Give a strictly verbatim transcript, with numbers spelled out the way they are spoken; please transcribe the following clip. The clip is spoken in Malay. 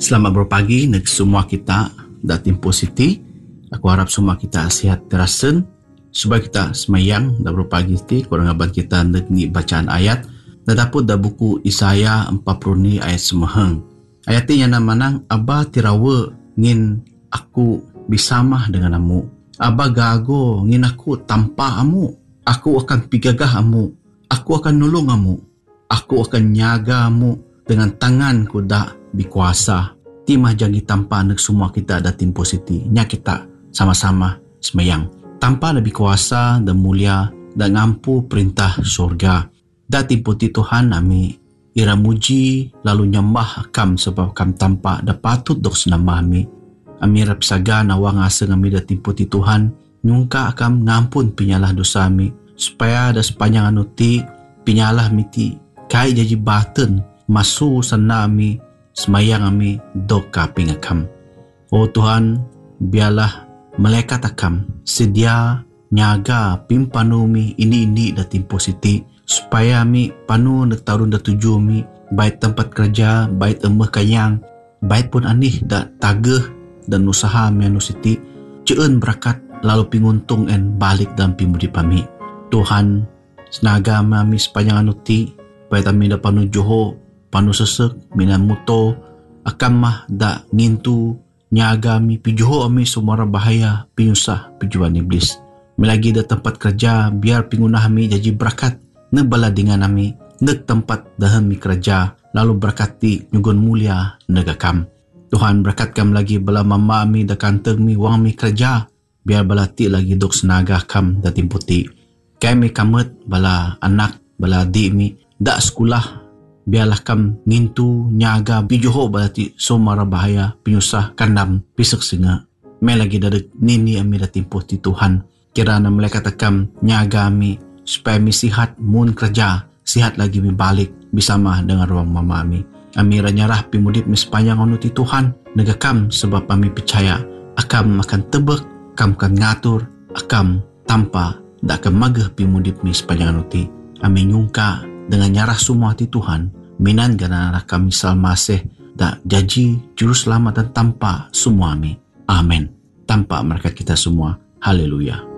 Selamat berpagi nek semua kita da Tempo City. Aku harap semua kita sihat terasen supaya kita semayang da berpagi ti kurang aban kita nek ni bacaan ayat da dapur da buku Isaya empat puluh ni ayat semeheng. Ayat ni yang manang aba tirawe ngin aku bisamah dengan amu. Aba gago ngin aku tanpa amu. Aku akan pigagah amu. Aku akan nolong amu. Aku akan nyaga amu dengan tanganku da bikuasa. Timah jangi tanpa nek semua kita ada Tempo City. Nya kita sama-sama semayang. Tanpa lebih kuasa dan mulia dan ngampu perintah surga. Da Tempo ti Tuhan ami ira muji lalu nyembah akam sebab kam tanpa da patut dok senamah ami. Ami rap saga nawang aseng ami da Tempo ti Tuhan. Nyungka akam ngampun pinyalah dosa ami. Supaya da sepanjang anu ti pinyalah miti kai jaji baten masu sana ami semayang ami dok kaping akam. Oh Tuhan, biarlah malaikat akam sedia nyaga pimpanu mi ini-ini da Tempo City supaya mi panu nek tarun da tuju mi baik tempat kerja, baik emeh kayang, baik pun anih da tageh dan usaha mi anu City ceun berakat lalu pinguntung en balik dalam pimudi pami. Tuhan, senaga mami sepanjang anu ti baik kami da panu Johor panu sesek minan muto akan mah da ngintu nyaga mi pijuho ami sumara bahaya pinyusah pijuan iblis. Melagi da tempat kerja biar pingunah mi jaji berakat ne bala dengan ami nek tempat dahem mi kerja lalu berakati nyugun mulia negakam. Tuhan berakatkan lagi bala mama mi da kanteng mi wang mi kerja biar bala ti lagi dok senaga kam da Tempo ti. Kami kamet bala anak bala adik mi da sekolah biarlah kam ngintu nyaga bijoho balati somara bahaya pinyusah kandam pisek singa. May lagi dadeg nini ami da Tempo ti Tuhan. Kirana malaikat akam nyaga ami supaya mi sihat mun kerja, sihat lagi mi balik bisama dengan ruang mama ami. Ami ranyarah pimudip mi sepanjang anu ti Tuhan negakam sebab ami percaya akam akan tebek, akam akan ngatur, akam tanpa dak akan mageh pimudip mi sepanjang anu ti. Ami nyungka dengan nyarah semua ti Tuhan minan ganarah kami salmaseh da jaji juru selamat dan tanpa semua ami. Amin. Tanpa mereka kita semua. Haleluya.